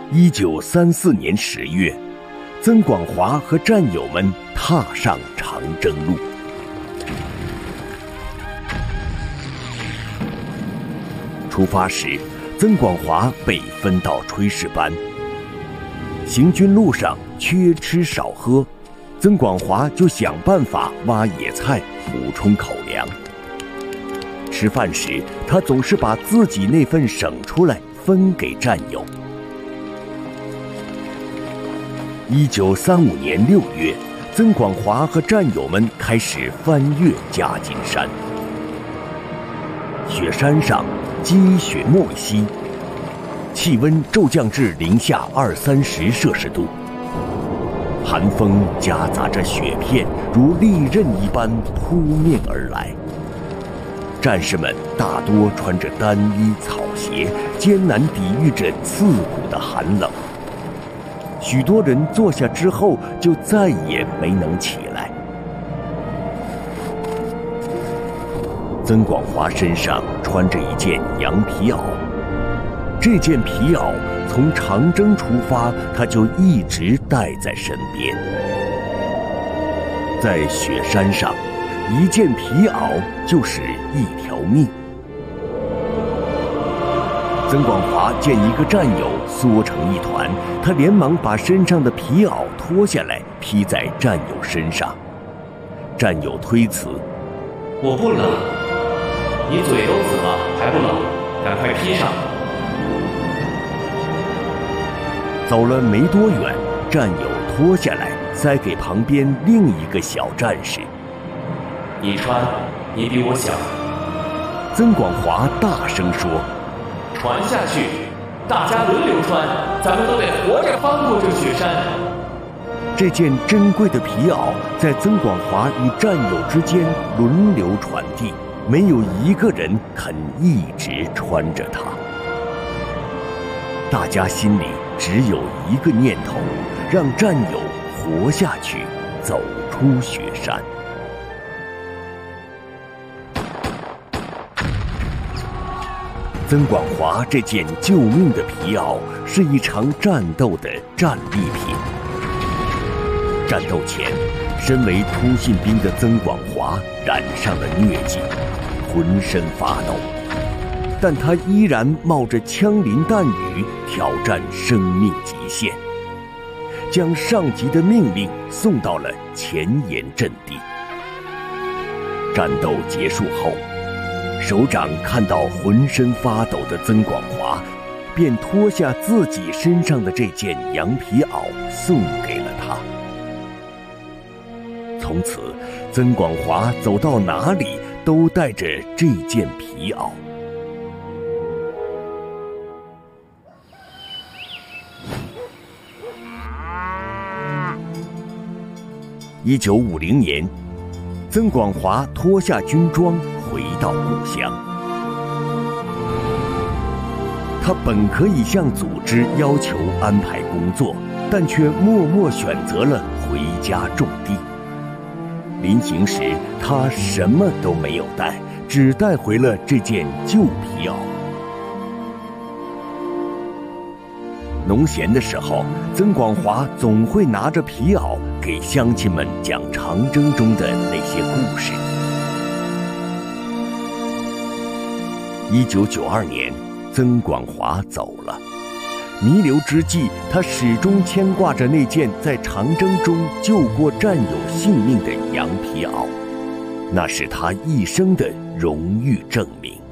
1934年10月，曾广华和战友们踏上长征路。出发时，曾广华被分到炊事班。行军路上缺吃少喝，曾广华就想办法挖野菜补充口粮。吃饭时，他总是把自己那份省出来分给战友。1935年6月，曾广华和战友们开始翻越夹金山。雪山上积雪莫稀，气温骤降至零下20-30摄氏度，寒风夹杂着雪片如利刃一般扑面而来。战士们大多穿着单衣草鞋，艰难抵御着刺骨的寒冷。许多人坐下之后就再也没能起来。曾广华身上穿着一件羊皮袄，这件皮袄从长征出发，他就一直带在身边。在雪山上，一件皮袄就是一条命。曾广华见一个战友缩成一团，他连忙把身上的皮袄脱下来披在战友身上。战友推辞：“ 我不冷，你嘴都紫了还不冷，赶快披上。” 走了没多远，战友脱下来塞给旁边另一个小战士：“ 你穿，你比我小。” 曾广华大声说：“ 传下去，大家轮流穿，咱们都得活着翻过这雪山。” 这件珍贵的皮袄在曾广华与战友之间轮流传递，没有一个人肯一直穿着它。大家心里只有一个念头，让战友活下去，走出雪山。曾广华这件救命的皮袄是一场战斗的战利品。战斗前，身为通信兵的曾广华染上了疟疾，浑身发抖，但他依然冒着枪林弹雨挑战生命极限，将上级的命令送到了前沿阵地。战斗结束后，首长看到浑身发抖的曾广华，便脱下自己身上的这件羊皮袄送给了他。从此，曾广华走到哪里都带着这件皮袄。1950年，曾广华脱下军装回到故乡。他本可以向组织要求安排工作，但却默默选择了回家种地。临行时，他什么都没有带，只带回了这件旧皮袄。农闲的时候，曾广华总会拿着皮袄给乡亲们讲长征中的那些故事。1992年，曾广华走了。弥留之际，他始终牵挂着那件在长征中救过战友性命的羊皮袄，那是他一生的荣誉证明。